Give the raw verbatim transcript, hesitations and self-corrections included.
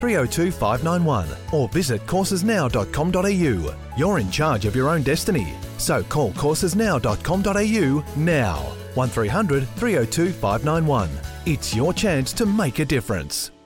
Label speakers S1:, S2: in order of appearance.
S1: three oh two five nine one or visit courses now dot com dot a u. You're in charge of your own destiny. So call courses now dot com dot a u now. one three hundred three oh two five nine one. It's your chance to make a difference.